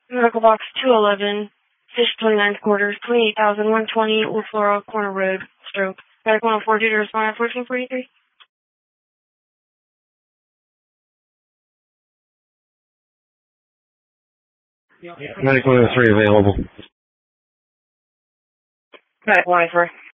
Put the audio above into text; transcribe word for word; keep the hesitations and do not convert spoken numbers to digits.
Medical box two eleven, Fish twenty-ninth quarters, twenty-eight thousand one hundred twenty, Wolf Laurel, Corner Road, Stroke. Medic one oh four, due to respond at fourteen forty-three. Medic one oh three available. Medic one oh four.